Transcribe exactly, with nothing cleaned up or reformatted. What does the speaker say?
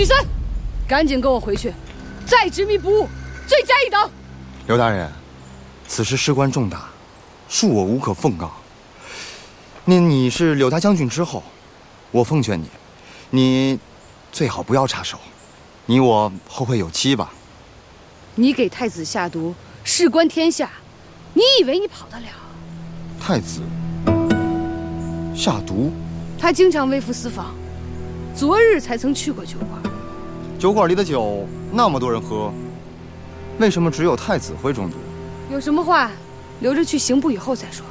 许三，赶紧跟我回去，再执迷不悟，罪加一等。 刘大人，此事事关重大，恕我无可奉告。那你是柳大将军之后，我奉劝你，你最好不要插手。你我后会有期吧。 你给太子下毒，事关天下，你以为你跑得了？ 太子下毒？ 他经常微服私访，昨日才曾去过酒馆。 酒馆里的酒那么多人喝，为什么只有太子会中毒？ 有什么话留着去刑部以后再说。